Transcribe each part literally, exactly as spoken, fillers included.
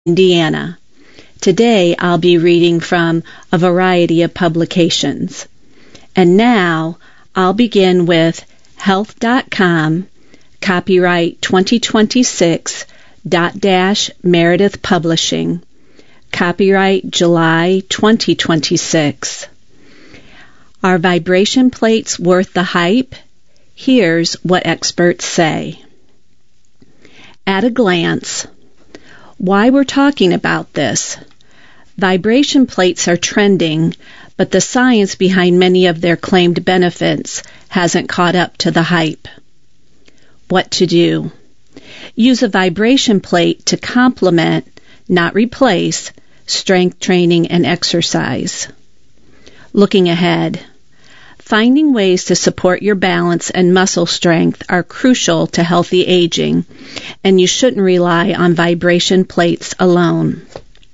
Indiana. Today I'll be reading from a variety of publications. And now I'll begin with health dot com, copyright twenty twenty-six, dot dash Meredith Publishing, copyright July twenty twenty-six. Are vibration plates worth the hype? Here's what experts say. At a glance, why we're talking about this. Vibration plates are trending, but the science behind many of their claimed benefits hasn't caught up to the hype. What to do? Use a vibration plate to complement, not replace, strength training and exercise. Looking ahead. Finding ways to support your balance and muscle strength are crucial to healthy aging, and you shouldn't rely on vibration plates alone.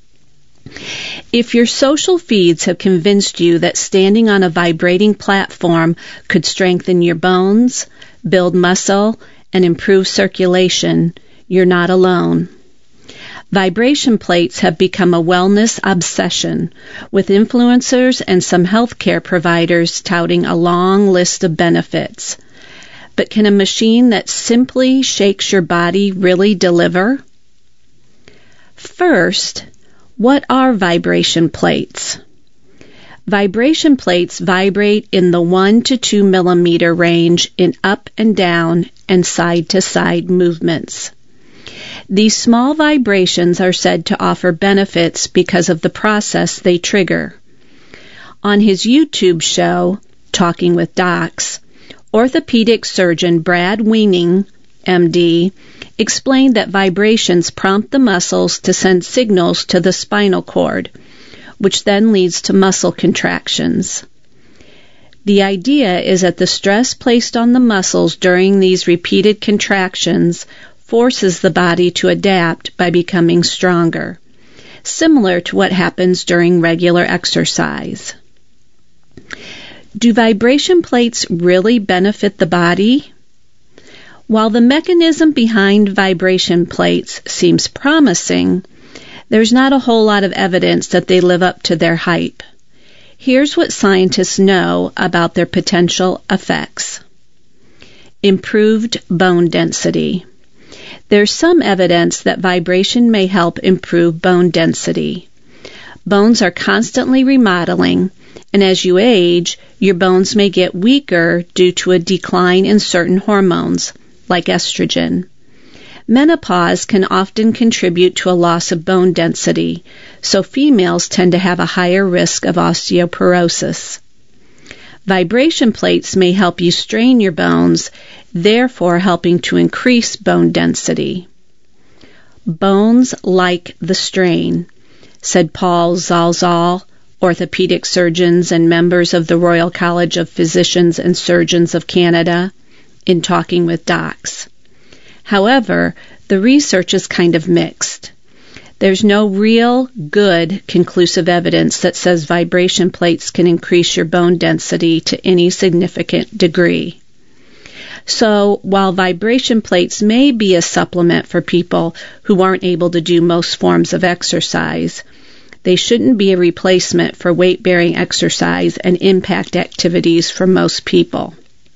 If your social feeds have convinced you that standing on a vibrating platform could strengthen your bones, build muscle, and improve circulation, you're not alone. Vibration plates have become a wellness obsession, with influencers and some healthcare providers touting a long list of benefits. But can a machine that simply shakes your body really deliver? First, what are vibration plates? Vibration plates vibrate in the one to two millimeter range in up and down and side to side movements. These small vibrations are said to offer benefits because of the process they trigger. On his YouTube show, Talking with Docs, orthopedic surgeon Brad Weening, M D, explained that vibrations prompt the muscles to send signals to the spinal cord, which then leads to muscle contractions. The idea is that the stress placed on the muscles during these repeated contractions forces the body to adapt by becoming stronger, similar to what happens during regular exercise. Do vibration plates really benefit the body? While the mechanism behind vibration plates seems promising, there's not a whole lot of evidence that they live up to their hype. Here's what scientists know about their potential effects. Improved bone density. There's some evidence that vibration may help improve bone density. Bones are constantly remodeling, and as you age, your bones may get weaker due to a decline in certain hormones, like estrogen. Menopause can often contribute to a loss of bone density, so females tend to have a higher risk of osteoporosis. Vibration plates may help you strain your bones, therefore helping to increase bone density. Bones like the strain, said Paul Zalzal, orthopedic surgeons and members of the Royal College of Physicians and Surgeons of Canada, in Talking with Docs. However, the research is kind of mixed. There's no real, good, conclusive evidence that says vibration plates can increase your bone density to any significant degree. So, while vibration plates may be a supplement for people who aren't able to do most forms of exercise, they shouldn't be a replacement for weight-bearing exercise and impact activities for most people.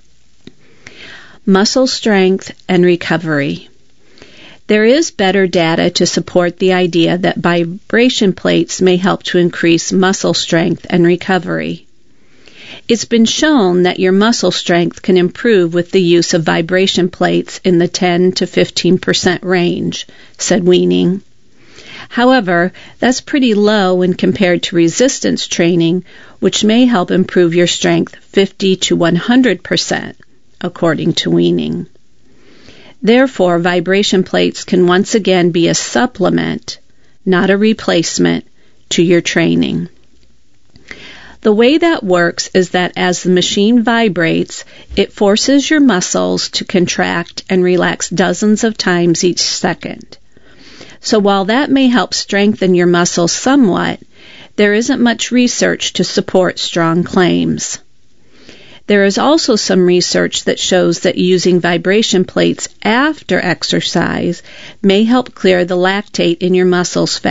Muscle strength and recovery. There is better data to support the idea that vibration plates may help to increase muscle strength and recovery. It's been shown that your muscle strength can improve with the use of vibration plates in the ten to fifteen percent range, said Weening. However, that's pretty low when compared to resistance training, which may help improve your strength fifty to one hundred percent, according to Weening. Therefore, vibration plates can once again be a supplement, not a replacement, to your training. The way that works is that as the machine vibrates, it forces your muscles to contract and relax dozens of times each second. So while that may help strengthen your muscles somewhat, there isn't much research to support strong claims. There is also some research that shows that using vibration plates after exercise may help clear the lactate in your muscles